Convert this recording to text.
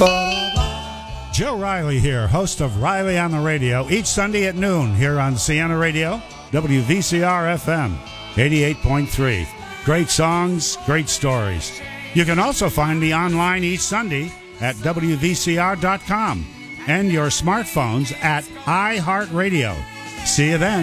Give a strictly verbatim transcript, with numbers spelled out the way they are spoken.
Joe Riley here, host of Riley on the Radio, each Sunday at noon here on Siena Radio, W V C R F M, eighty-eight point three. Great songs, great stories. You can also find me online each Sunday at W V C R dot com and your smartphones at iHeartRadio. See you then.